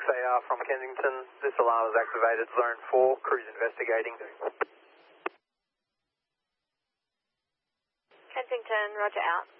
6AR from Kensington. This alarm is activated, zone 4, cruise investigating. Kensington, roger out.